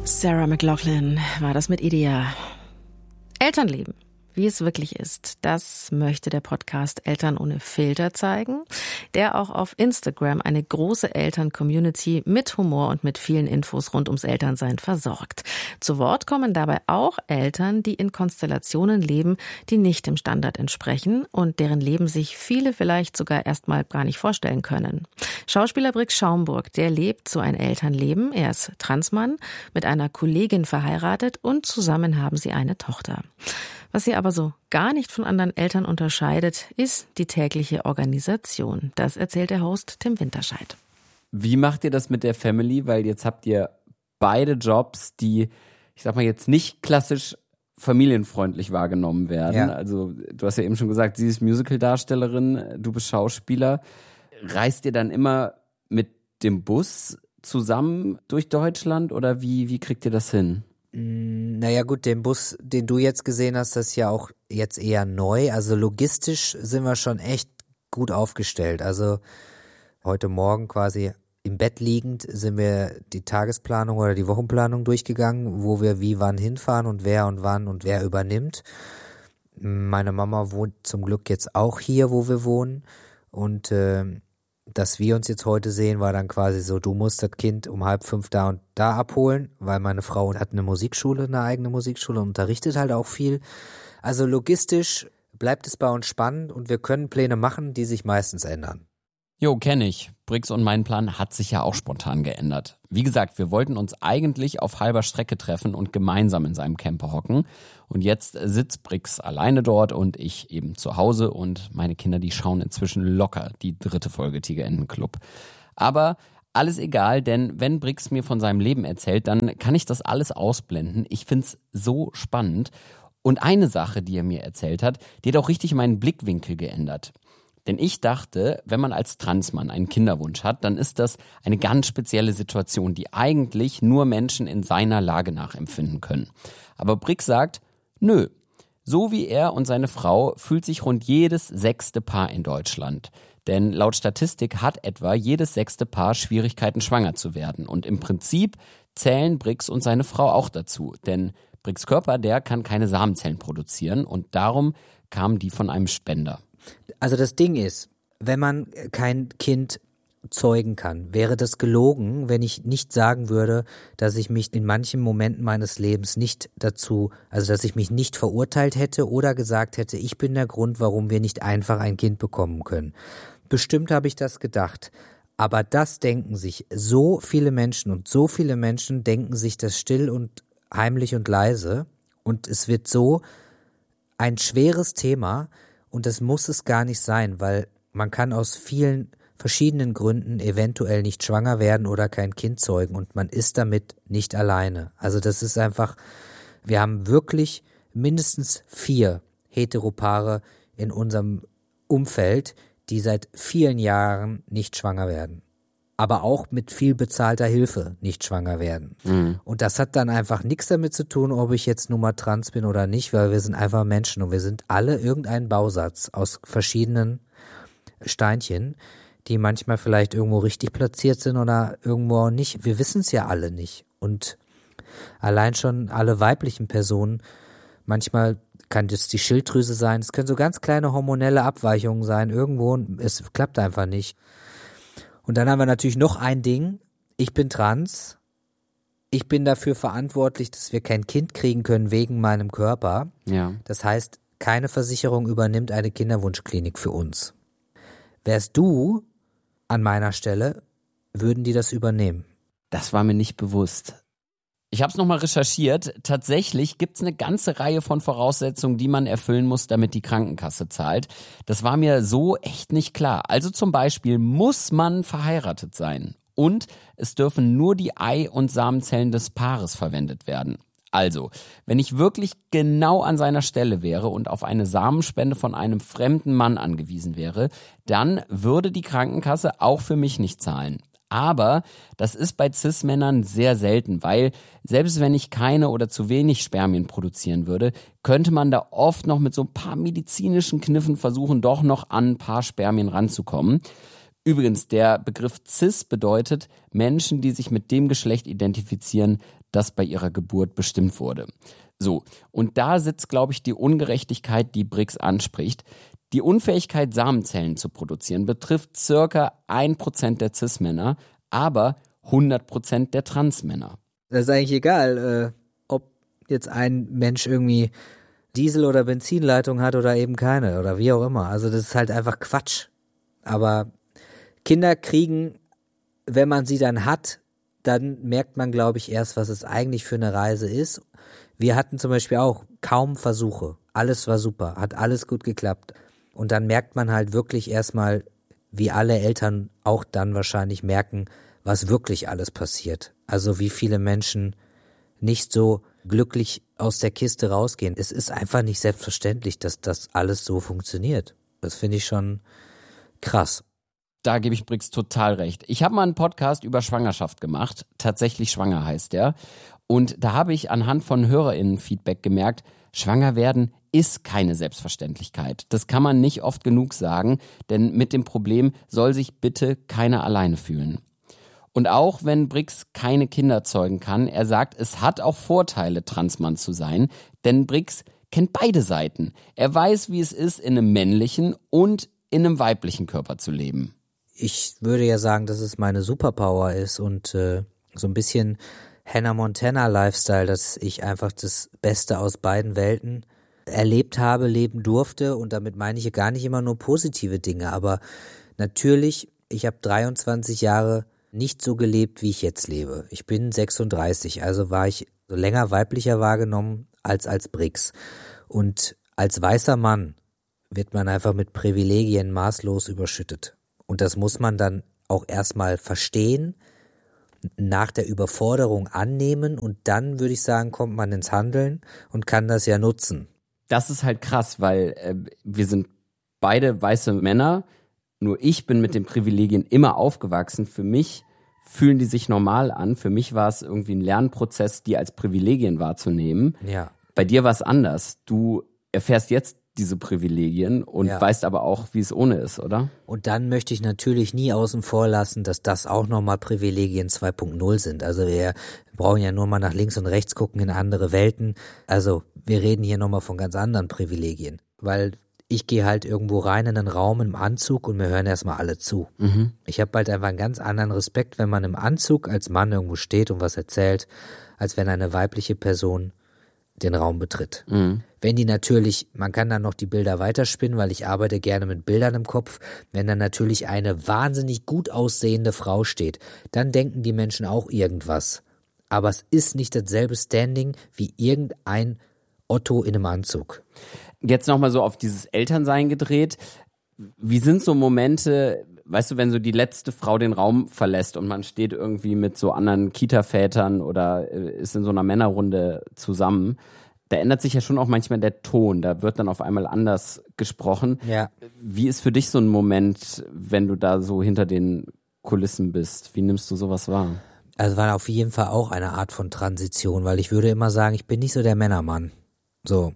Sarah McLachlan war das mit Idea. Elternleben, wie es wirklich ist, das möchte der Podcast Eltern ohne Filter zeigen, der auch auf Instagram eine große Eltern-Community mit Humor und mit vielen Infos rund ums Elternsein versorgt. Zu Wort kommen dabei auch Eltern, die in Konstellationen leben, die nicht dem Standard entsprechen und deren Leben sich viele vielleicht sogar erstmal gar nicht vorstellen können. Schauspieler Brix Schaumburg, der lebt so ein Elternleben. Er ist Transmann, mit einer Kollegin verheiratet und zusammen haben sie eine Tochter. Was sie aber so gar nicht von anderen Eltern unterscheidet, ist die tägliche Organisation. Das erzählt der Host Tim Winterscheid. Wie macht ihr das mit der Family? Weil jetzt habt ihr beide Jobs, die, ich sag mal jetzt nicht klassisch familienfreundlich wahrgenommen werden. Ja. Also du hast ja eben schon gesagt, sie ist Musical-Darstellerin, du bist Schauspieler. Reist ihr dann immer mit dem Bus zusammen durch Deutschland oder wie kriegt ihr das hin? Naja gut, den Bus, den du jetzt gesehen hast, das ist ja auch jetzt eher neu. Also logistisch sind wir schon echt gut aufgestellt. Also heute Morgen quasi im Bett liegend sind wir die Tagesplanung oder die Wochenplanung durchgegangen, wo wir wie wann hinfahren und wann und wer übernimmt. Meine Mama wohnt zum Glück jetzt auch hier, wo wir wohnen. Und dass wir uns jetzt heute sehen, war dann quasi so, du musst das Kind um 4:30 da und da abholen, weil meine Frau hat eine Musikschule, eine eigene Musikschule und unterrichtet halt auch viel. Also logistisch bleibt es bei uns spannend und wir können Pläne machen, die sich meistens ändern. Jo, kenne ich. Brix und mein Plan hat sich ja auch spontan geändert. Wie gesagt, wir wollten uns eigentlich auf halber Strecke treffen und gemeinsam in seinem Camper hocken. Und jetzt sitzt Brix alleine dort und ich eben zu Hause und meine Kinder, die schauen inzwischen locker die 3. Folge Tigerentenclub. Aber alles egal, denn wenn Brix mir von seinem Leben erzählt, dann kann ich das alles ausblenden. Ich find's so spannend. Und eine Sache, die er mir erzählt hat, die hat auch richtig meinen Blickwinkel geändert. Denn ich dachte, wenn man als Transmann einen Kinderwunsch hat, dann ist das eine ganz spezielle Situation, die eigentlich nur Menschen in seiner Lage nachempfinden können. Aber Brix sagt, nö. So wie er und seine Frau fühlt sich rund jedes 6. Paar in Deutschland. Denn laut Statistik hat etwa jedes 6. Paar Schwierigkeiten, schwanger zu werden. Und im Prinzip zählen Brix und seine Frau auch dazu. Denn Brix' Körper, der kann keine Samenzellen produzieren und darum kamen die von einem Spender. Also das Ding ist, wenn man kein Kind zeugen kann, wäre das gelogen, wenn ich nicht sagen würde, dass ich mich in manchen Momenten meines Lebens nicht dazu, also dass ich mich nicht verurteilt hätte oder gesagt hätte, ich bin der Grund, warum wir nicht einfach ein Kind bekommen können. Bestimmt habe ich das gedacht. Aber das denken sich so viele Menschen und so viele Menschen denken sich das still und heimlich und leise und es wird so ein schweres Thema. Und das muss es gar nicht sein, weil man kann aus vielen verschiedenen Gründen eventuell nicht schwanger werden oder kein Kind zeugen und man ist damit nicht alleine. Also das ist einfach, wir haben wirklich mindestens 4 Heteropaare in unserem Umfeld, die seit vielen Jahren nicht schwanger werden. Aber auch mit viel bezahlter Hilfe nicht schwanger werden. Mhm. Und das hat dann einfach nichts damit zu tun, ob ich jetzt nun mal trans bin oder nicht, weil wir sind einfach Menschen und wir sind alle irgendein Bausatz aus verschiedenen Steinchen, die manchmal vielleicht irgendwo richtig platziert sind oder irgendwo nicht. Wir wissen es ja alle nicht. Und allein schon alle weiblichen Personen, manchmal kann das die Schilddrüse sein, es können so ganz kleine hormonelle Abweichungen sein, irgendwo, es klappt einfach nicht. Und dann haben wir natürlich noch ein Ding, ich bin trans, ich bin dafür verantwortlich, dass wir kein Kind kriegen können wegen meinem Körper. Ja. Das heißt, keine Versicherung übernimmt eine Kinderwunschklinik für uns. Wärst du an meiner Stelle, würden die das übernehmen? Das war mir nicht bewusst. Ich habe es nochmal recherchiert. Tatsächlich gibt's eine ganze Reihe von Voraussetzungen, die man erfüllen muss, damit die Krankenkasse zahlt. Das war mir so echt nicht klar. Also zum Beispiel muss man verheiratet sein. Und es dürfen nur die Ei- und Samenzellen des Paares verwendet werden. Also, wenn ich wirklich genau an seiner Stelle wäre und auf eine Samenspende von einem fremden Mann angewiesen wäre, dann würde die Krankenkasse auch für mich nicht zahlen. Aber das ist bei Cis-Männern sehr selten, weil selbst wenn ich keine oder zu wenig Spermien produzieren würde, könnte man da oft noch mit so ein paar medizinischen Kniffen versuchen, doch noch an ein paar Spermien ranzukommen. Übrigens, der Begriff cis bedeutet Menschen, die sich mit dem Geschlecht identifizieren, das bei ihrer Geburt bestimmt wurde. So, und da sitzt, glaube ich, die Ungerechtigkeit, die Brix anspricht. Die Unfähigkeit, Samenzellen zu produzieren, betrifft circa 1% der Cis-Männer, aber 100% der Trans-Männer. Das ist eigentlich egal, ob jetzt ein Mensch irgendwie Diesel- oder Benzinleitung hat oder eben keine oder wie auch immer. Also das ist halt einfach Quatsch. Aber Kinder kriegen, wenn man sie dann hat, dann merkt man, glaube ich, erst, was es eigentlich für eine Reise ist. Wir hatten zum Beispiel auch kaum Versuche. Alles war super, hat alles gut geklappt. Und dann merkt man halt wirklich erstmal, wie alle Eltern auch dann wahrscheinlich merken, was wirklich alles passiert. Also wie viele Menschen nicht so glücklich aus der Kiste rausgehen. Es ist einfach nicht selbstverständlich, dass das alles so funktioniert. Das finde ich schon krass. Da gebe ich Brix total recht. Ich habe mal einen Podcast über Schwangerschaft gemacht. Tatsächlich schwanger heißt der. Und da habe ich anhand von HörerInnen-Feedback gemerkt, schwanger werden ist keine Selbstverständlichkeit. Das kann man nicht oft genug sagen, denn mit dem Problem soll sich bitte keiner alleine fühlen. Und auch wenn Brix keine Kinder zeugen kann, er sagt, es hat auch Vorteile, Transmann zu sein, denn Brix kennt beide Seiten. Er weiß, wie es ist, in einem männlichen und in einem weiblichen Körper zu leben. Ich würde ja sagen, dass es meine Superpower ist und so ein bisschen Hannah Montana Lifestyle, dass ich einfach das Beste aus beiden Welten erlebt habe, leben durfte, und damit meine ich gar nicht immer nur positive Dinge, aber natürlich, ich habe 23 Jahre nicht so gelebt, wie ich jetzt lebe. Ich bin 36, also war ich so länger weiblicher wahrgenommen als Brix. Und als weißer Mann wird man einfach mit Privilegien maßlos überschüttet. Und das muss man dann auch erstmal verstehen, nach der Überforderung annehmen, und dann, würde ich sagen, kommt man ins Handeln und kann das ja nutzen. Das ist halt krass, weil wir sind beide weiße Männer, nur ich bin mit den Privilegien immer aufgewachsen. Für mich fühlen die sich normal an. Für mich war es irgendwie ein Lernprozess, die als Privilegien wahrzunehmen. Ja. Bei dir war es anders. Du erfährst jetzt diese Privilegien und weißt aber auch, wie es ohne ist, oder? Und dann möchte ich natürlich nie außen vor lassen, dass das auch nochmal Privilegien 2.0 sind. Also wir brauchen ja nur mal nach links und rechts gucken in andere Welten. Also wir reden hier nochmal von ganz anderen Privilegien. Weil ich gehe halt irgendwo rein in einen Raum im Anzug und mir hören erstmal alle zu. Mhm. Ich habe halt einfach einen ganz anderen Respekt, wenn man im Anzug als Mann irgendwo steht und was erzählt, als wenn eine weibliche Person den Raum betritt. Mhm. Wenn die natürlich, man kann dann noch die Bilder weiterspinnen, weil ich arbeite gerne mit Bildern im Kopf, wenn dann natürlich eine wahnsinnig gut aussehende Frau steht, dann denken die Menschen auch irgendwas. Aber es ist nicht dasselbe Standing wie irgendein Otto in einem Anzug. Jetzt nochmal so auf dieses Elternsein gedreht. Wie sind so Momente, weißt du, wenn so die letzte Frau den Raum verlässt und man steht irgendwie mit so anderen Kita-Vätern oder ist in so einer Männerrunde zusammen, da ändert sich ja schon auch manchmal der Ton, da wird dann auf einmal anders gesprochen. Ja. Wie ist für dich so ein Moment, wenn du da so hinter den Kulissen bist? Wie nimmst du sowas wahr? Also war auf jeden Fall auch eine Art von Transition, weil ich würde immer sagen, ich bin nicht so der Männermann. So.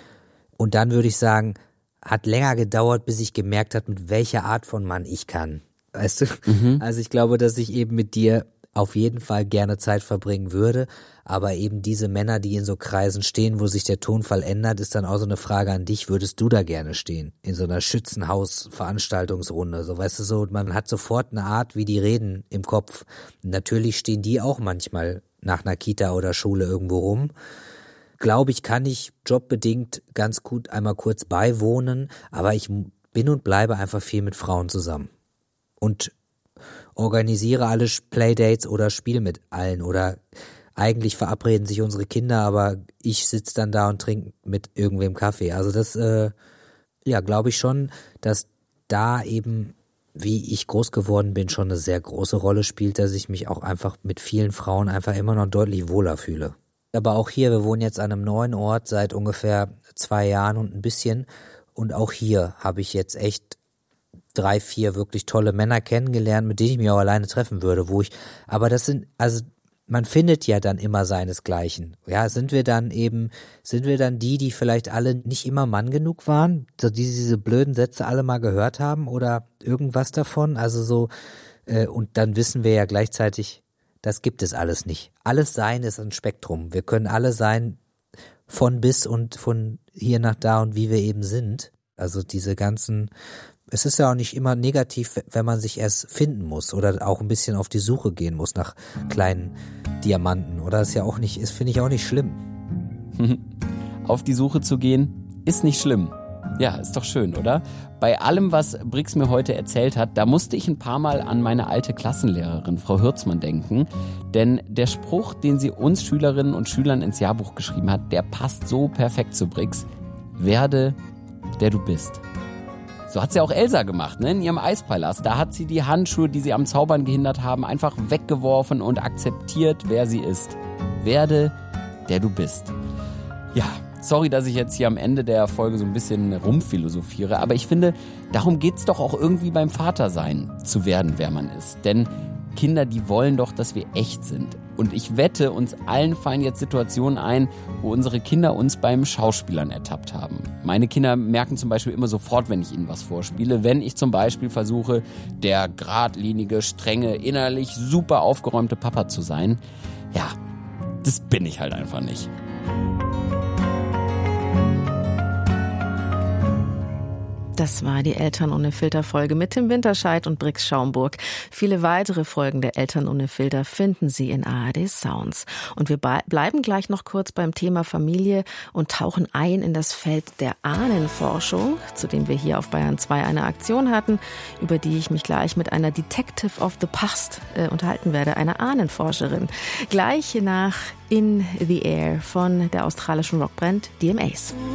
Und dann würde ich sagen, hat länger gedauert, bis ich gemerkt habe, mit welcher Art von Mann ich kann. Weißt du? Mhm. Also ich glaube, dass ich eben mit dir auf jeden Fall gerne Zeit verbringen würde, aber eben diese Männer, die in so Kreisen stehen, wo sich der Tonfall ändert, ist dann auch so eine Frage an dich, würdest du da gerne stehen? In so einer Schützenhaus-Veranstaltungsrunde, so, weißt du, so, man hat sofort eine Art, wie die reden im Kopf. Natürlich stehen die auch manchmal nach einer Kita oder Schule irgendwo rum. Glaube ich, kann ich jobbedingt ganz gut einmal kurz beiwohnen, aber ich bin und bleibe einfach viel mit Frauen zusammen und organisiere alle Playdates oder spiele mit allen, oder eigentlich verabreden sich unsere Kinder, aber ich sitze dann da und trinke mit irgendwem Kaffee. Also das, glaube ich schon, dass da eben, wie ich groß geworden bin, schon eine sehr große Rolle spielt, dass ich mich auch einfach mit vielen Frauen einfach immer noch deutlich wohler fühle. Aber auch hier, wir wohnen jetzt an einem neuen Ort seit ungefähr 2 Jahren und ein bisschen, und auch hier habe ich jetzt echt 3, 4 wirklich tolle Männer kennengelernt, mit denen ich mich auch alleine treffen würde, aber das sind, also man findet ja dann immer seinesgleichen. Ja, sind wir dann die vielleicht alle nicht immer Mann genug waren, so die diese blöden Sätze alle mal gehört haben oder irgendwas davon? Also so, und dann wissen wir ja gleichzeitig, das gibt es alles nicht. Alles Sein ist ein Spektrum. Wir können alle sein von bis und von hier nach da und wie wir eben sind. Also diese ganzen, es ist ja auch nicht immer negativ, wenn man sich erst finden muss oder auch ein bisschen auf die Suche gehen muss nach kleinen Diamanten. Oder ist ja auch nicht, finde ich auch nicht schlimm. Auf die Suche zu gehen, ist nicht schlimm. Ja, ist doch schön, oder? Bei allem, was Brix mir heute erzählt hat, da musste ich ein paar Mal an meine alte Klassenlehrerin, Frau Hürzmann, denken. Denn der Spruch, den sie uns Schülerinnen und Schülern ins Jahrbuch geschrieben hat, der passt so perfekt zu Brix. Werde, der du bist. So hat sie auch Elsa gemacht, ne? In ihrem Eispalast. Da hat sie die Handschuhe, die sie am Zaubern gehindert haben, einfach weggeworfen und akzeptiert, wer sie ist. Werde, der du bist. Ja, sorry, dass ich jetzt hier am Ende der Folge so ein bisschen rumphilosophiere, aber ich finde, darum geht's doch auch irgendwie beim Vatersein, zu werden, wer man ist. Denn Kinder, die wollen doch, dass wir echt sind. Und ich wette, uns allen fallen jetzt Situationen ein, wo unsere Kinder uns beim Schauspielern ertappt haben. Meine Kinder merken zum Beispiel immer sofort, wenn ich ihnen was vorspiele. Wenn ich zum Beispiel versuche, der geradlinige, strenge, innerlich super aufgeräumte Papa zu sein. Ja, das bin ich halt einfach nicht. Das war die Eltern ohne Filter Folge mit Tim Winterscheid und Brix Schaumburg. Viele weitere Folgen der Eltern ohne Filter finden Sie in ARD Sounds. Und wir bleiben gleich noch kurz beim Thema Familie und tauchen ein in das Feld der Ahnenforschung, zu dem wir hier auf Bayern 2 eine Aktion hatten, über die ich mich gleich mit einer Detective of the Past unterhalten werde, einer Ahnenforscherin. Gleich nach In the Air von der australischen Rockband DMAs.